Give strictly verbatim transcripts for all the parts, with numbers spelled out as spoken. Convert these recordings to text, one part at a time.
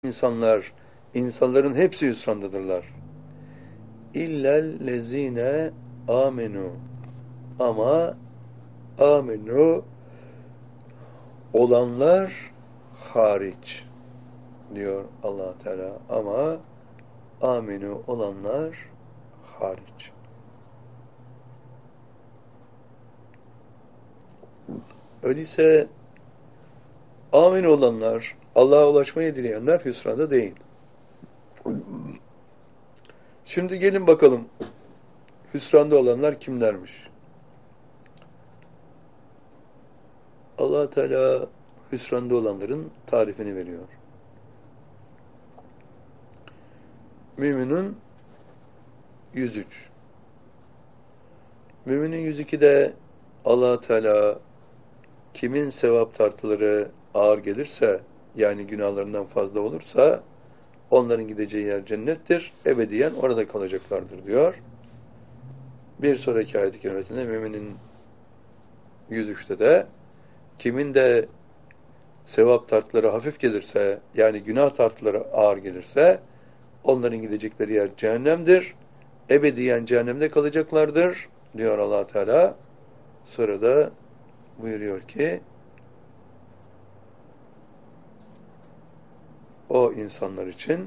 insanlar, insanların hepsi hüsrandadırlar. İllellezine amenu. Ama amenu olanlar hariç diyor Allah Teala. Ama amenu olanlar hariç. Öyleyse amin olanlar, Allah'a ulaşmayı dileyenler hüsranda değil. Şimdi gelin bakalım hüsranda olanlar kimlermiş? Allah Teala hüsranda olanların tarifini veriyor. Müminun yüz üç. Müminin yüz ikide Allah Teala kimin sevap tartıları ağır gelirse, yani günahlarından fazla olursa, onların gideceği yer cennettir, ebediyen orada kalacaklardır diyor. Bir sonraki ayet-i kerimesinde müminin yüz üçte de kimin de sevap tartıları hafif gelirse, yani günah tartıları ağır gelirse, onların gidecekleri yer cehennemdir, ebediyen cehennemde kalacaklardır diyor Allah Teala. Sonra da buyuruyor ki o insanlar için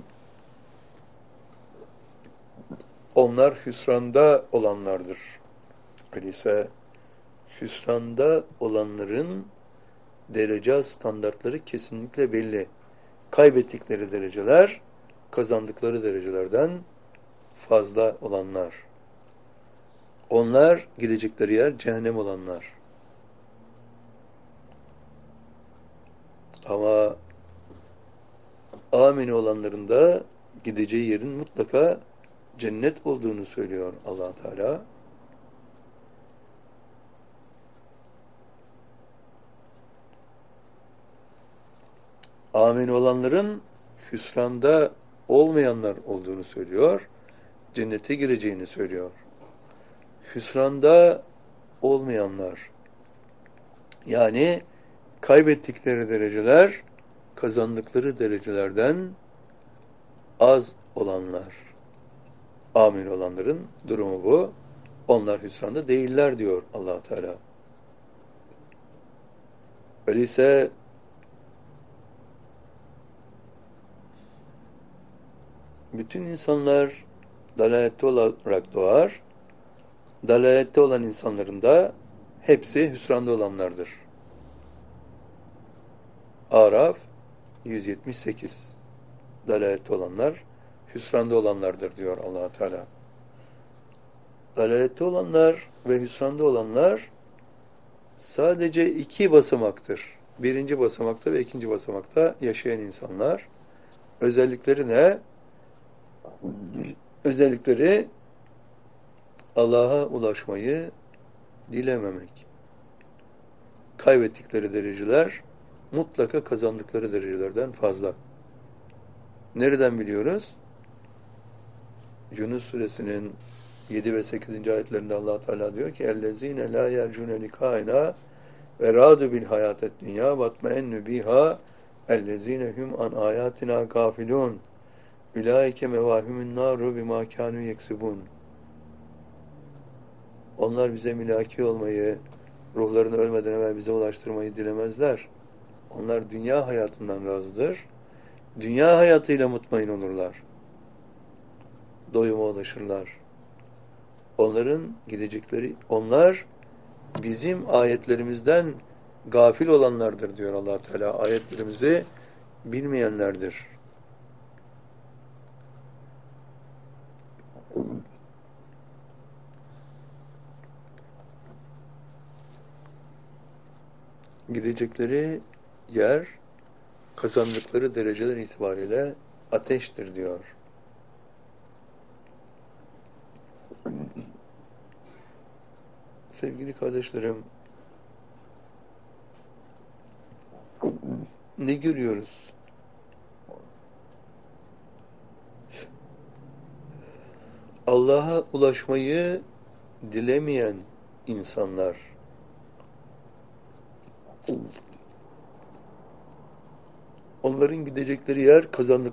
onlar hüsranda olanlardır. Öyleyse hüsranda olanların derece standartları kesinlikle belli. Kaybettikleri dereceler kazandıkları derecelerden fazla olanlar. Onlar gidecekleri yer cehennem olanlar. Ama amin olanların da gideceği yerin mutlaka cennet olduğunu söylüyor Allah Teala. Amin olanların hüsranda olmayanlar olduğunu söylüyor. Cennete gireceğini söylüyor. Hüsranda olmayanlar, yani kaybettikleri dereceler kazandıkları derecelerden az olanlar. Amin olanların durumu bu. Onlar hüsranda değiller diyor Allah Teala. Öyleyse bütün insanlar dalalette olarak doğar. Dalalette olan insanların da hepsi hüsranda olanlardır. Araf yüz yetmiş sekiz. Dalalette olanlar hüsranda olanlardır diyor Allah Teala. Dalalette olanlar ve hüsranda olanlar sadece iki basamaktır. Birinci basamakta ve ikinci basamakta yaşayan insanlar. Özellikleri ne? Özellikleri Allah'a ulaşmayı dilememek. Kaybettikleri dereceler mutlaka kazandıkları derecelerden fazla. Nereden biliyoruz? Yunus suresinin yedi ve sekizinci ayetlerinde Allah Teala diyor ki اَلَّذ۪ينَ لَا يَرْجُونَ لِقَائِنَا وَرَادُوا بِالْحَيَاةِ الدُّنْيَا وَاطْمَئَنُّوا بِهَا اَلَّذ۪ينَ هُمْ عَنْ آيَاتِنَا غَافِلُونَ اُولَٰئِكَ مَوَاهُمُ النَّارُ بِمَا كَانُوا يَكْسِبُونَ. Onlar bize mülaki olmayı, ruhlarını ölmeden evvel bize ulaştırmayı dilemezler. Onlar dünya hayatından razıdır. Dünya hayatıyla mutmain olurlar. Doyuma ulaşırlar. Onların gidecekleri, onlar bizim ayetlerimizden gafil olanlardır diyor Allah Teala. Ayetlerimizi bilmeyenlerdir. Gidecekleri yer kazandıkları dereceler itibariyle ateştir diyor. Sevgili kardeşlerim, ne görüyoruz? Allah'a ulaşmayı dilemeyen insanlar, onların gidecekleri yer kazandıkları